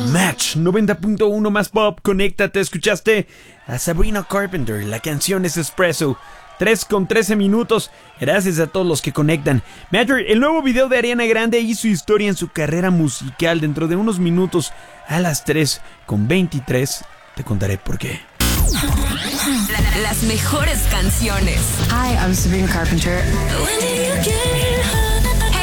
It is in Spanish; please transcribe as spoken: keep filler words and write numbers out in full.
Match noventa punto uno más pop, conéctate. Escuchaste a Sabrina Carpenter, la canción es Espresso. tres con trece minutos. Gracias a todos los que conectan. Matter, el nuevo video de Ariana Grande hizo historia en su carrera musical. Dentro de unos minutos, a las tres con veintitrés, te contaré por qué. La- las mejores canciones. Hi, I'm Sabrina Carpenter. When did you get home?